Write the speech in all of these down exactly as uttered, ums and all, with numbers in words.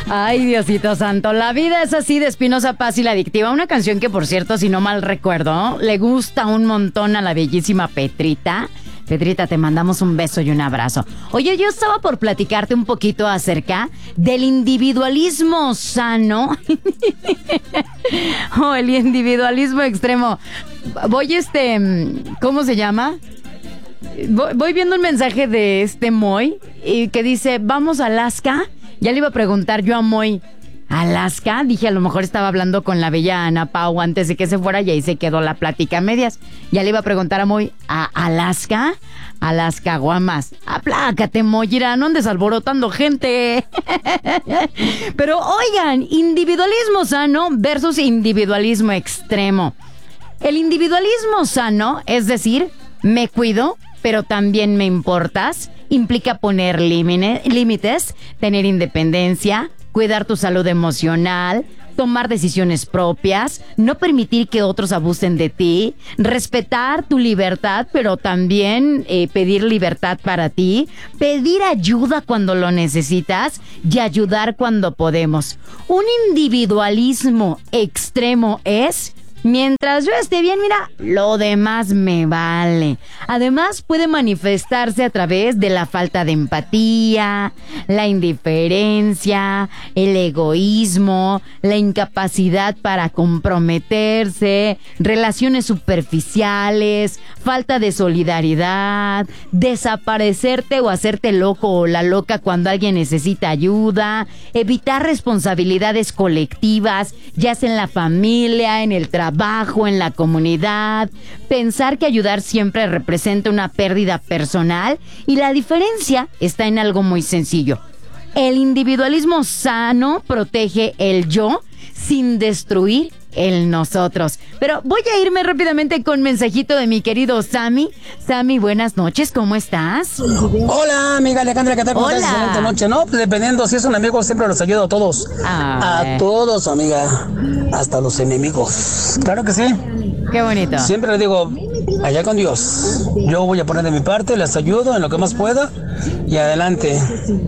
Ay, Diosito santo, la vida es así de Espinosa Paz y la adictiva. Una canción que, por cierto, si no mal recuerdo, le gusta un montón a la bellísima Petrita. Petrita, te mandamos un beso y un abrazo. Oye, yo estaba por platicarte un poquito acerca del individualismo sano o oh, el individualismo extremo. Voy este, ¿cómo se llama? Voy, voy viendo un mensaje de este Moy y que dice, vamos a Alaska. Ya le iba a preguntar yo a Moy, ¿Alaska? Dije, a lo mejor estaba hablando con la bella Ana Pau antes de que se fuera y ahí se quedó la plática a medias. Ya le iba a preguntar a Moy, ¿a Alaska? A las caguamas. Aplácate, Moyira, no andes alborotando gente. Pero oigan, individualismo sano versus individualismo extremo. El individualismo sano, es decir, me cuido, pero también me importas, implica poner límites, tener independencia, cuidar tu salud emocional, tomar decisiones propias, no permitir que otros abusen de ti, respetar tu libertad, pero también eh, pedir libertad para ti, pedir ayuda cuando lo necesitas y ayudar cuando podemos. Un individualismo extremo es... mientras yo esté bien, mira, lo demás me vale. Además, puede manifestarse a través de la falta de empatía, la indiferencia, el egoísmo, la incapacidad para comprometerse, relaciones superficiales, falta de solidaridad, desaparecerte o hacerte loco o la loca cuando alguien necesita ayuda, evitar responsabilidades colectivas, ya sea en la familia, en el trabajo, trabajo, en la comunidad, pensar que ayudar siempre representa una pérdida personal y la diferencia está en algo muy sencillo. El individualismo sano protege el yo sin destruir el nosotros. Pero voy a irme rápidamente con mensajito de mi querido Sammy. Sammy, buenas noches, ¿cómo estás? Hola, amiga Alejandra, ¿qué tal? ¿Cómo estás? Excelente noche. No, pues dependiendo, si es un amigo, siempre los ayudo a todos. A, a todos, amiga. Hasta los enemigos. Claro que sí. Qué bonito. Siempre le digo, allá con Dios. Yo voy a poner de mi parte, les ayudo en lo que más pueda y adelante.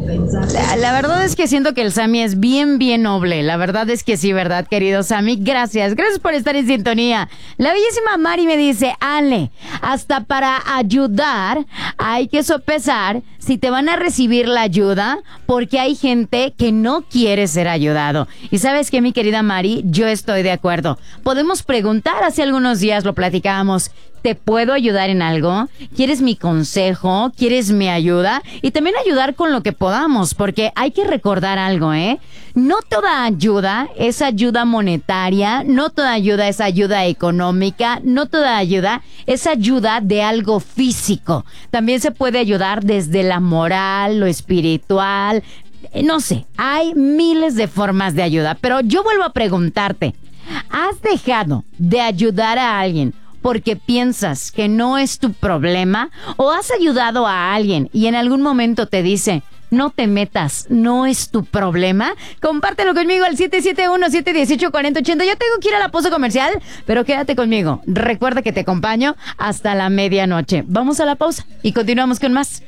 La, la verdad es que siento que el Sammy es bien, bien noble. La verdad es que sí, ¿verdad, querido Sammy? Gracias. Gracias por estar en sintonía. La bellísima Mari me dice, Ale, hasta para ayudar hay que sopesar si te van a recibir la ayuda, porque hay gente que no quiere ser ayudado. Y sabes qué, mi querida Mari, yo estoy de acuerdo. Podemos preguntar, hace algunos días lo platicábamos, ¿te puedo ayudar en algo? ¿Quieres mi consejo? ¿Quieres mi ayuda? Y también ayudar con lo que podamos, porque hay que recordar algo, ¿eh? No toda ayuda es ayuda monetaria, no toda ayuda es ayuda económica, no toda ayuda es ayuda de algo físico. También se puede ayudar desde la moral, lo espiritual, no sé, hay miles de formas de ayuda. Pero yo vuelvo a preguntarte, ¿has dejado de ayudar a alguien porque piensas que no es tu problema? ¿O has ayudado a alguien y en algún momento te dice, no te metas, no es tu problema? Compártelo conmigo al siete siete uno, siete uno ocho, cuatro cero ocho cero. Yo tengo que ir a la pausa comercial, pero quédate conmigo. Recuerda que te acompaño hasta la medianoche. Vamos a la pausa y continuamos con más.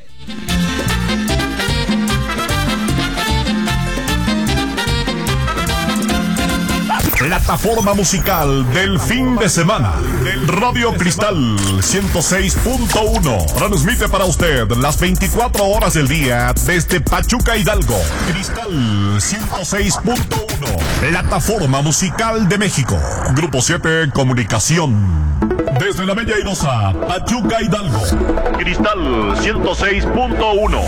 Plataforma musical del fin de semana. Radio Cristal ciento seis punto uno transmite para usted las veinticuatro horas del día desde Pachuca, Hidalgo. Cristal ciento seis punto uno, Plataforma musical de México. Grupo siete Comunicación. Desde la bella airosa Pachuca, Hidalgo. Cristal ciento seis punto uno.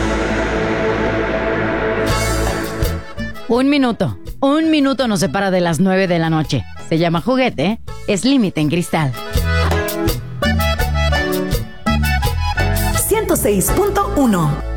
Un minuto. Un minuto nos separa de las nueve de la noche. Se llama Juguete, es Límite en Cristal. ciento seis punto uno